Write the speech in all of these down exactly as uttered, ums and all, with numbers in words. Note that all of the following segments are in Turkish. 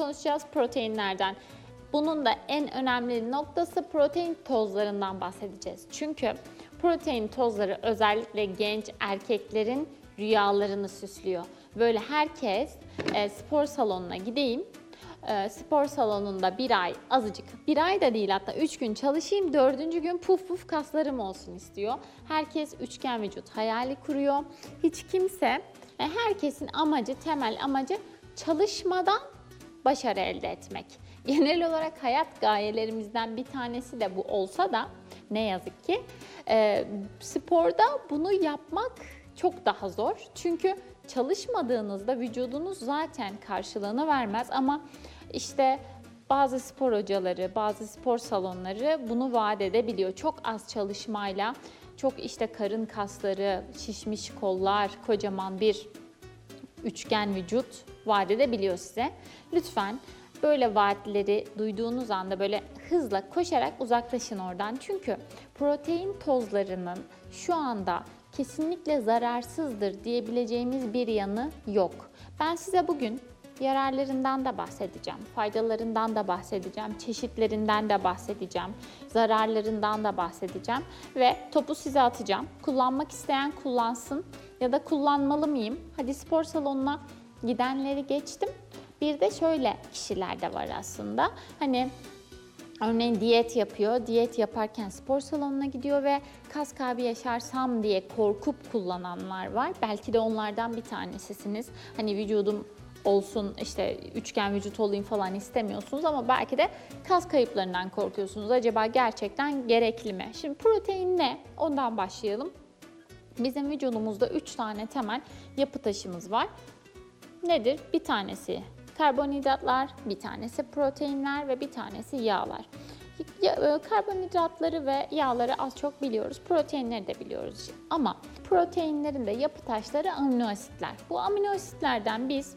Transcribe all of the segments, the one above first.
konuşacağız proteinlerden. Bunun da en önemli noktası protein tozlarından bahsedeceğiz. Çünkü protein tozları özellikle genç erkeklerin rüyalarını süslüyor. Böyle herkes e, spor salonuna gideyim, e, spor salonunda bir ay azıcık, bir ay da değil hatta üç gün çalışayım, dördüncü gün puf puf kaslarım olsun istiyor. Herkes üçgen vücut hayali kuruyor. Hiç kimse, e, herkesin amacı, temel amacı çalışmadan başarı elde etmek. Genel olarak hayat gayelerimizden bir tanesi de bu olsa da ne yazık ki e, sporda bunu yapmak çok daha zor. Çünkü çalışmadığınızda vücudunuz zaten karşılığını vermez ama işte bazı spor hocaları, bazı spor salonları bunu vaat edebiliyor. Çok az çalışmayla, çok işte karın kasları, şişmiş kollar, kocaman bir üçgen vücut vaat edebiliyor size. Lütfen böyle vaatleri duyduğunuz anda böyle hızla koşarak uzaklaşın oradan. Çünkü protein tozlarının şu anda kesinlikle zararsızdır diyebileceğimiz bir yanı yok. Ben size bugün yararlarından da bahsedeceğim, faydalarından da bahsedeceğim, çeşitlerinden de bahsedeceğim, zararlarından da bahsedeceğim ve topu size atacağım. Kullanmak isteyen kullansın ya da kullanmalı mıyım? Hadi spor salonuna gidenleri geçtim. Bir de şöyle kişiler de var aslında. Hani örneğin diyet yapıyor, diyet yaparken spor salonuna gidiyor ve kas kaybı yaşarsam diye korkup kullananlar var. Belki de onlardan bir tanesisiniz. Hani vücudum olsun, işte üçgen vücut olayım falan istemiyorsunuz ama belki de kas kayıplarından korkuyorsunuz. Acaba gerçekten gerekli mi? Şimdi protein ne? Ondan başlayalım. Bizim vücudumuzda üç tane temel yapı taşımız var. Nedir? Bir tanesi karbonhidratlar, bir tanesi proteinler ve bir tanesi yağlar. Karbonhidratları ve yağları az çok biliyoruz. Proteinleri de biliyoruz. Ama proteinlerin de yapı taşları amino asitler. Bu amino asitlerden biz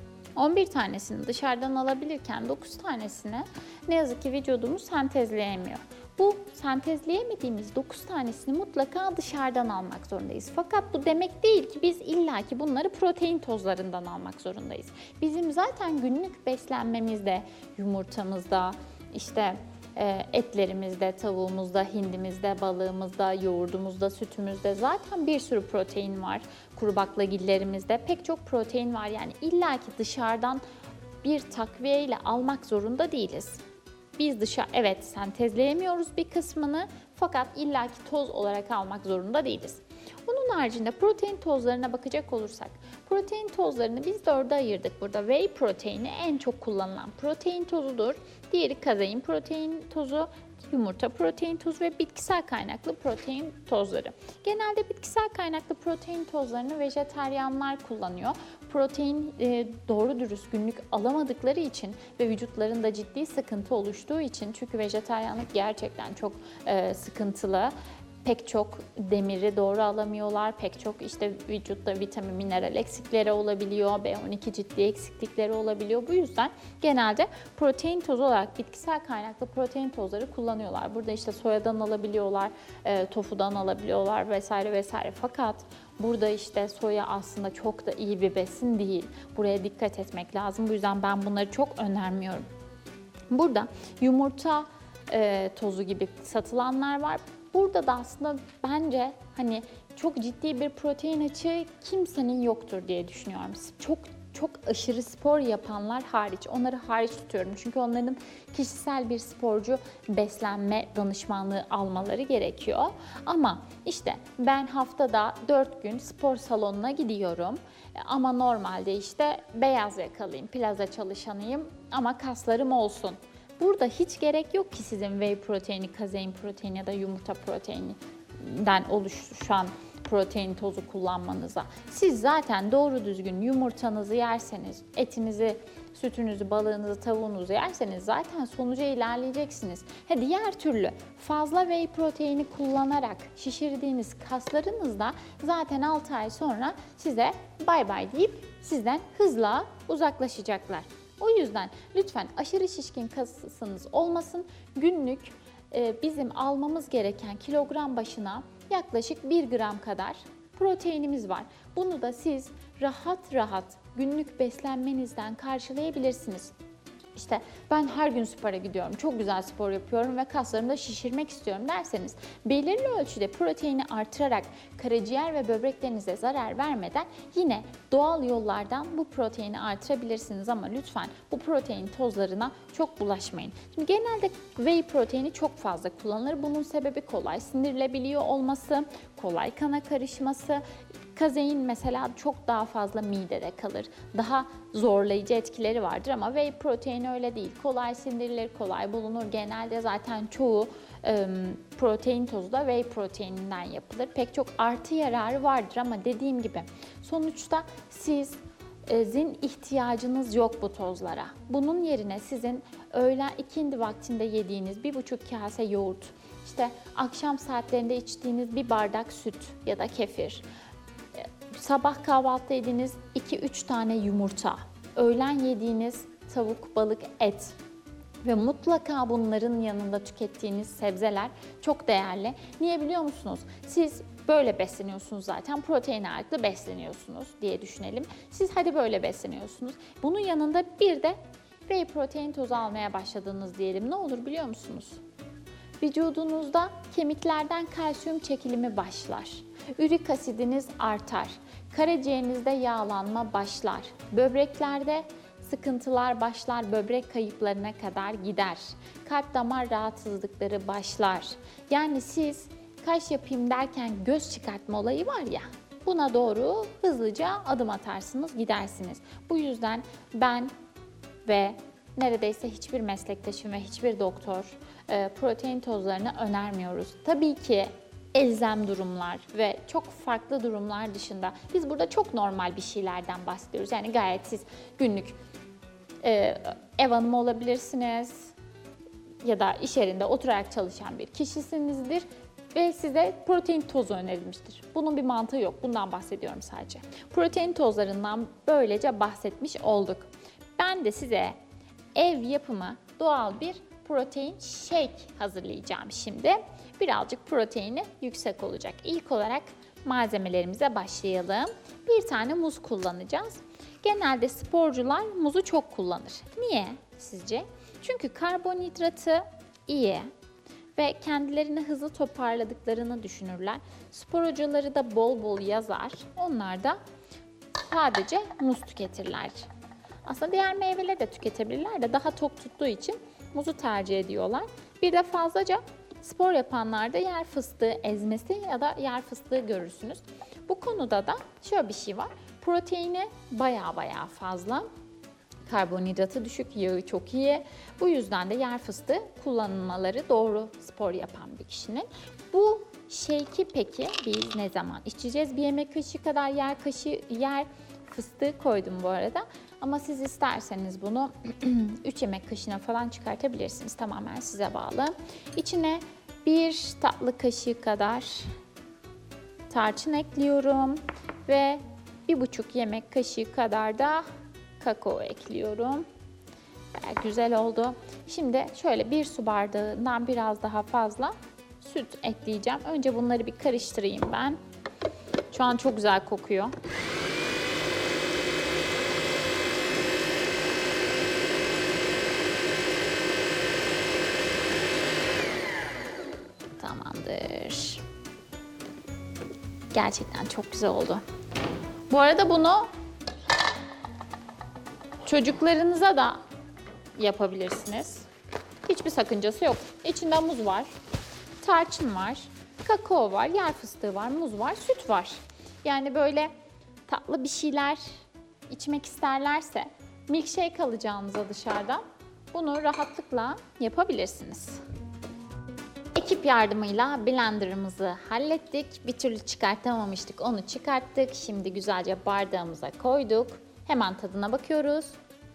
on bir tanesini dışarıdan alabilirken dokuz tanesini ne yazık ki vücudumuz sentezleyemiyor. Bu sentezleyemediğimiz dokuz tanesini mutlaka dışarıdan almak zorundayız. Fakat bu demek değil ki biz illaki bunları protein tozlarından almak zorundayız. Bizim zaten günlük beslenmemizde, yumurtamızda, işte etlerimizde, tavuğumuzda, hindimizde, balığımızda, yoğurdumuzda, sütümüzde zaten bir sürü protein var. Kuru baklagillerimizde pek çok protein var. Yani illaki dışarıdan bir takviye ile almak zorunda değiliz. Biz dışarı evet sentezleyemiyoruz bir kısmını fakat illaki toz olarak almak zorunda değiliz. Bunun haricinde protein tozlarına bakacak olursak, protein tozlarını biz dörde ayırdık burada. Whey proteini en çok kullanılan protein tozudur. Diğeri kazein protein tozu, yumurta protein tozu ve bitkisel kaynaklı protein tozları. Genelde bitkisel kaynaklı protein tozlarını vejetaryenler kullanıyor. Protein e, doğru dürüst günlük alamadıkları için ve vücutlarında ciddi sıkıntı oluştuğu için, çünkü vejetaryenlik gerçekten çok e, sıkıntılı. Pek çok demiri doğru alamıyorlar, pek çok işte vücutta vitamin, mineral eksikleri olabiliyor, B on iki ciddi eksiklikleri olabiliyor. Bu yüzden genelde protein tozu olarak bitkisel kaynaklı protein tozları kullanıyorlar. Burada işte soyadan alabiliyorlar, e, tofudan alabiliyorlar vesaire vesaire. Fakat burada işte soya aslında çok da iyi bir besin değil. Buraya dikkat etmek lazım. Bu yüzden ben bunları çok önermiyorum. Burada yumurta e, tozu gibi satılanlar var. Burada da aslında bence hani çok ciddi bir protein açığı kimsenin yoktur diye düşünüyorum. Çok çok aşırı spor yapanlar hariç, onları hariç tutuyorum. Çünkü onların kişisel bir sporcu beslenme danışmanlığı almaları gerekiyor. Ama işte ben haftada dört gün spor salonuna gidiyorum. Ama normalde işte beyaz yakalıyım, plaza çalışanıyım ama kaslarım olsun. Burada hiç gerek yok ki sizin whey proteini, kazein proteini ya da yumurta proteininden oluşan protein tozu kullanmanıza. Siz zaten doğru düzgün yumurtanızı yerseniz, etinizi, sütünüzü, balığınızı, tavuğunuzu yerseniz zaten sonuca ilerleyeceksiniz. Ha, diğer türlü fazla whey proteini kullanarak şişirdiğiniz kaslarınız da zaten altı ay sonra size bay bay deyip sizden hızla uzaklaşacaklar. O yüzden lütfen aşırı şişkin kasınız olmasın. Günlük e, bizim almamız gereken kilogram başına yaklaşık bir gram kadar proteinimiz var. Bunu da siz rahat rahat günlük beslenmenizden karşılayabilirsiniz. İşte ben her gün spora gidiyorum, çok güzel spor yapıyorum ve kaslarımı da şişirmek istiyorum derseniz belirli ölçüde proteini artırarak karaciğer ve böbreklerinize zarar vermeden yine doğal yollardan bu proteini artırabilirsiniz ama lütfen bu protein tozlarına çok bulaşmayın. Şimdi genelde whey proteini çok fazla kullanılır. Bunun sebebi kolay sindirilebiliyor olması, kolay kana karışması. Kazein mesela çok daha fazla midede kalır. Daha zorlayıcı etkileri vardır ama whey proteini öyle değil. Kolay sindirilir, kolay bulunur. Genelde zaten çoğu e, protein tozu da whey proteininden yapılır. Pek çok artı yararı vardır ama dediğim gibi sonuçta siz sizin ihtiyacınız yok bu tozlara. Bunun yerine sizin öğlen ikindi vaktinde yediğiniz bir buçuk kase yoğurt, işte akşam saatlerinde içtiğiniz bir bardak süt ya da kefir, sabah kahvaltıda yediğiniz iki üç tane yumurta, öğlen yediğiniz tavuk, balık, et ve mutlaka bunların yanında tükettiğiniz sebzeler çok değerli. Niye biliyor musunuz? Siz böyle besleniyorsunuz zaten, protein ağırlıklı besleniyorsunuz diye düşünelim. Siz hadi böyle besleniyorsunuz. Bunun yanında bir de whey protein tozu almaya başladınız diyelim. Ne olur biliyor musunuz? Vücudunuzda kemiklerden kalsiyum çekilimi başlar. Ürik asidiniz artar. Karaciğerinizde yağlanma başlar. Böbreklerde sıkıntılar başlar, böbrek kayıplarına kadar gider. Kalp damar rahatsızlıkları başlar. Yani siz kaş yapayım derken göz çıkartma olayı var ya, buna doğru hızlıca adım atarsınız, gidersiniz. Bu yüzden ben ve neredeyse hiçbir meslektaşım ve hiçbir doktor e, protein tozlarını önermiyoruz. Tabii ki elzem durumlar ve çok farklı durumlar dışında biz burada çok normal bir şeylerden bahsediyoruz. Yani gayet siz günlük e, ev hanımı olabilirsiniz ya da iş yerinde oturarak çalışan bir kişisinizdir ve size protein tozu önerilmiştir. Bunun bir mantığı yok. Bundan bahsediyorum sadece. Protein tozlarından böylece bahsetmiş olduk. Ben de size ev yapımı doğal bir protein shake hazırlayacağım şimdi. Birazcık proteini yüksek olacak. İlk olarak malzemelerimize başlayalım. Bir tane muz kullanacağız. Genelde sporcular muzu çok kullanır. Niye sizce? Çünkü karbonhidratı iyi ve kendilerini hızlı toparladıklarını düşünürler. Spor hocaları da bol bol yazar. Onlar da sadece muz tüketirler. Aslında diğer meyveleri de tüketebilirler de daha tok tuttuğu için muzu tercih ediyorlar. Bir de fazlaca spor yapanlarda yer fıstığı ezmesi ya da yer fıstığı görürsünüz. Bu konuda da şöyle bir şey var. Proteini baya baya fazla. Karbonhidratı düşük, yağı çok iyi. Bu yüzden de yer fıstığı kullanılmaları doğru spor yapan bir kişinin. Bu shake'i peki biz ne zaman içeceğiz? Bir yemek kaşığı kadar yer kaşığı yer fıstığı koydum bu arada. Ama siz isterseniz bunu üç yemek kaşığına falan çıkartabilirsiniz. Tamamen size bağlı. İçine bir tatlı kaşığı kadar tarçın ekliyorum ve bir buçuk yemek kaşığı kadar da kakao ekliyorum. Bayağı güzel oldu. Şimdi şöyle bir su bardağından biraz daha fazla süt ekleyeceğim. Önce bunları bir karıştırayım ben. Şu an çok güzel kokuyor. Tamamdır. Gerçekten çok güzel oldu. Bu arada bunu çocuklarınıza da yapabilirsiniz. Hiçbir sakıncası yok. İçinde muz var, tarçın var, kakao var, yer fıstığı var, muz var, süt var. Yani böyle tatlı bir şeyler içmek isterlerse milkshake alacağınıza dışarıdan bunu rahatlıkla yapabilirsiniz. Ekip yardımıyla blenderımızı hallettik. Bir türlü çıkartamamıştık, onu çıkarttık. Şimdi güzelce bardağımıza koyduk. Hemen tadına bakıyoruz.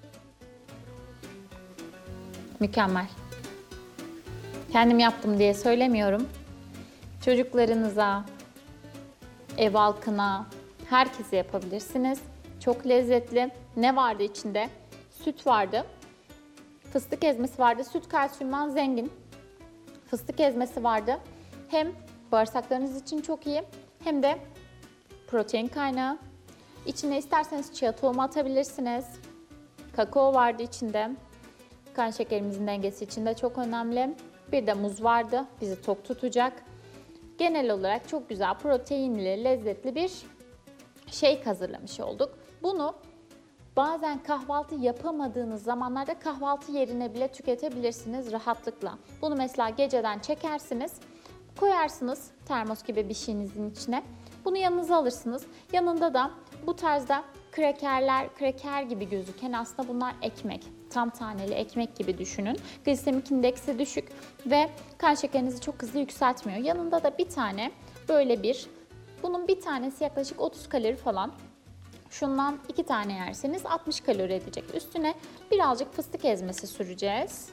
Mükemmel. Kendim yaptım diye söylemiyorum. Çocuklarınıza, ev halkına, herkese yapabilirsiniz. Çok lezzetli. Ne vardı içinde? Süt vardı. Fıstık ezmesi vardı. Süt kalsiyumdan zengin. Fıstık ezmesi vardı. Hem bağırsaklarınız için çok iyi hem de protein kaynağı. İçine isterseniz chia tohumu atabilirsiniz. Kakao vardı içinde. kan şekerimizin dengesi için de çok önemli. Bir de muz vardı, bizi tok tutacak. Genel olarak çok güzel, proteinli, lezzetli bir shake hazırlamış olduk. Bunu bazen kahvaltı yapamadığınız zamanlarda kahvaltı yerine bile tüketebilirsiniz rahatlıkla. Bunu mesela geceden çekersiniz, koyarsınız termos gibi bir şeyinizin içine. Bunu yanınıza alırsınız. Yanında da bu tarzda krekerler, kreker gibi gözüken aslında bunlar ekmek. Tam taneli ekmek gibi düşünün. Glisemik indeksi düşük ve kan şekerinizi çok hızlı yükseltmiyor. Yanında da bir tane böyle bir, bunun bir tanesi yaklaşık otuz kalori falan. Şundan iki tane yerseniz altmış kalori edecek. Üstüne birazcık fıstık ezmesi süreceğiz.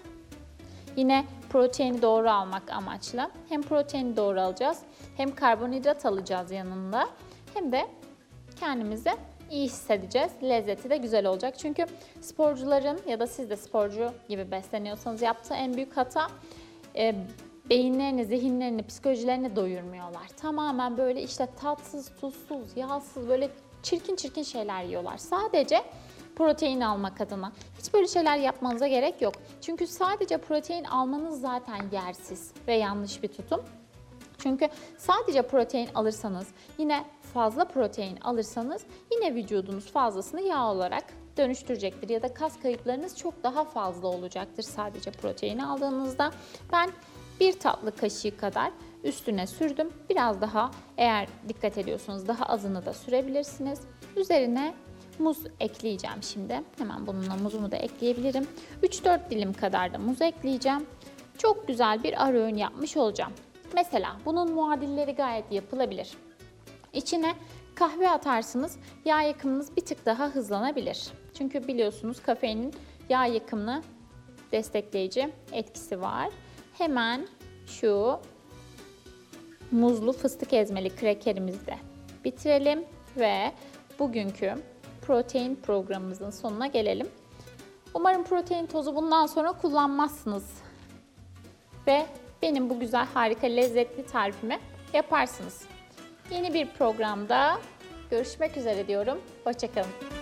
Yine proteini doğru almak amaçlı. Hem proteini doğru alacağız, hem karbonhidrat alacağız yanında, hem de kendimizi iyi hissedeceğiz. Lezzeti de güzel olacak. Çünkü sporcuların ya da siz de sporcu gibi besleniyorsanız yaptığı en büyük hata e, beyinlerini, zihinlerini, psikolojilerini doyurmuyorlar. Tamamen böyle işte tatsız, tuzsuz, yağsız, böyle çirkin çirkin şeyler yiyorlar. Sadece protein almak adına. Hiç böyle şeyler yapmanıza gerek yok. Çünkü sadece protein almanız zaten yersiz ve yanlış bir tutum. Çünkü sadece protein alırsanız, yine fazla protein alırsanız yine vücudunuz fazlasını yağ olarak dönüştürecektir ya da kas kayıplarınız çok daha fazla olacaktır sadece protein aldığınızda. Ben bir tatlı kaşığı kadar üstüne sürdüm. Biraz daha, eğer dikkat ediyorsanız daha azını da sürebilirsiniz. Üzerine muz ekleyeceğim şimdi. Hemen bununla muzumu da ekleyebilirim. üç dört dilim kadar da muz ekleyeceğim. Çok güzel bir ara öğün yapmış olacağım. Mesela bunun muadilleri gayet yapılabilir. İçine kahve atarsınız, yağ yakımınız bir tık daha hızlanabilir. Çünkü biliyorsunuz kafeinin yağ yakımını destekleyici etkisi var. Hemen şu muzlu fıstık ezmeli krekerimizi de bitirelim ve bugünkü protein programımızın sonuna gelelim. Umarım protein tozu bundan sonra kullanmazsınız ve benim bu güzel, harika, lezzetli tarifimi yaparsınız. Yeni bir programda görüşmek üzere diyorum. Hoşça kalın.